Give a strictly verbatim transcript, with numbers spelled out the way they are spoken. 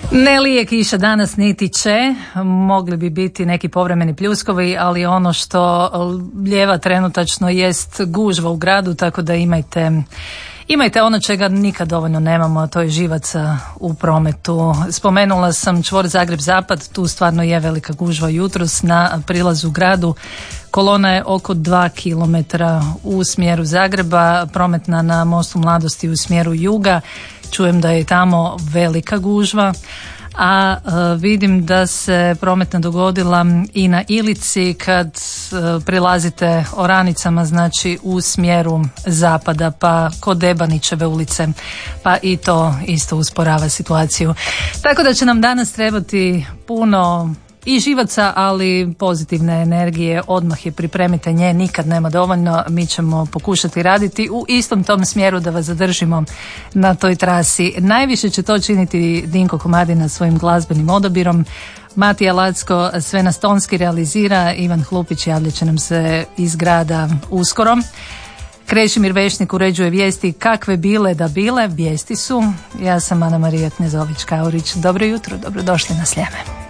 Ne lije kiša danas niti će, mogli bi biti neki povremeni pljuskovi, ali ono što lijeva trenutačno jest gužva u gradu, tako da imajte Imajte ono čega nikad dovoljno nemamo, a to je živaca u prometu. Spomenula sam čvor Zagreb-Zapad, tu stvarno je velika gužva jutros na prilazu gradu. Kolona je oko dva kilometra u smjeru Zagreba, prometna na mostu Mladosti u smjeru juga. Čujem da je tamo velika gužva. A uh, vidim da se prometna dogodila i na Ilici kad uh, prilazite Oranicama, znači u smjeru zapada, pa kod Debanićeve ulice, pa i to isto usporava situaciju. Tako da će nam danas trebati puno i živaca, ali pozitivne energije. Odmah je pripremite, nje nikad nema dovoljno. Mi ćemo pokušati raditi u istom tom smjeru da vas zadržimo na toj trasi. Najviše će to činiti Dinko Komadina svojim glazbenim odabirom. Matija Lacko sve nas tonski realizira. Ivan Hlupić javlja će nam se iz grada uskoro. Krešimir Vešnik uređuje vijesti kakve bile da bile. Vijesti su. Ja sam Ana Marija Knezović-Kaurić. Dobro jutro, dobrodošli na Sljeme.